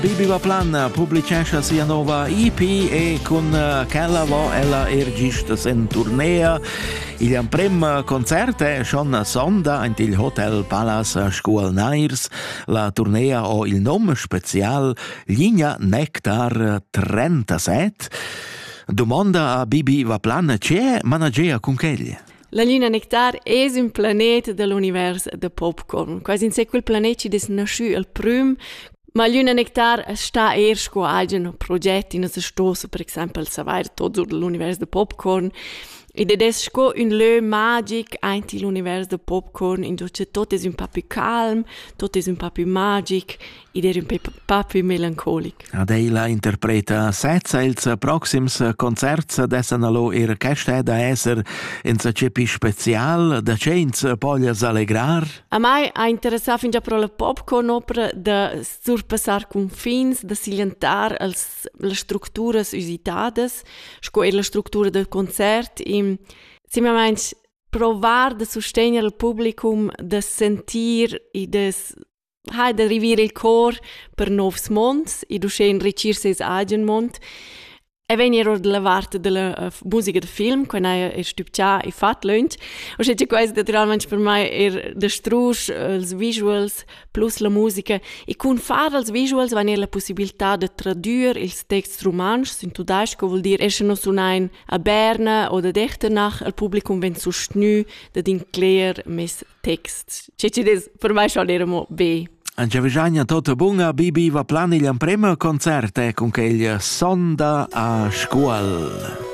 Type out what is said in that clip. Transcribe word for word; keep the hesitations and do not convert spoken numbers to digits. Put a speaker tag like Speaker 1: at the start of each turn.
Speaker 1: Bibi va plan pubblicisce sia nova E P e con quella va ella ergista sen turnea. Il un prem concert è schon sonda in il Hotel Palace Scuol Nairs. La turnea o il nome special Linea Nectar trentasette. Domanda a Bibi va plan c'è managea con ch'egli?
Speaker 2: La Luna Nectar è un pianeta dell'universo de popcorn. Quasi in sé quel pianeta ci è nasciuto il primo. Ma Luna Nectar sta erst con eigenen progetti in se stosso, per esempio, sa vai tutto l'universo de popcorn. Ed è sco un lö magic anti l'universo de popcorn, in cui tutto è un po' più calmo, tutto è un po' più magic, ed è un po' più melancolico.
Speaker 1: Adeila interpreta Setza ils proxims concerts dessen allo er cheste da esser in sa cepi special, da cents poglias allegrar.
Speaker 2: A mai ha interessato fin già pro la popcorn opera da surpassar confins, da silentar als le structuras usitadas, sco er la struttura del concert, im Simamente provar de sostenere il publicum, de sentir e de hai de rivire il cor per novs monds e dusce enrichir ses agen mond. E venire de la parte della uh, musica del film, quando è stupcia e fat lunch. O c'è quasi naturalmente per me er de strusch, uh, els visuals plus la musica. E con fare els visuals va la possibilità de traduire ils text romansch in tudaisch, che vuol dire esce non sunain a Berna o de Dechternach, al publicum ven sustenu de incler mes text. C'è des per me schon eramo B.
Speaker 1: Angevisagna tota bunga Bibi va plan il primo concert con che il sonda a scuol.